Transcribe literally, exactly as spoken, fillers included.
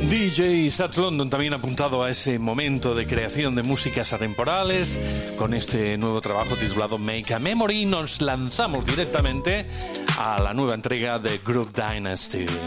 D J Sats London también apuntado a ese momento de creación de músicas atemporales con este nuevo trabajo titulado Make a Memory. Nos lanzamos directamente a la nueva entrega de Groove Dynasty.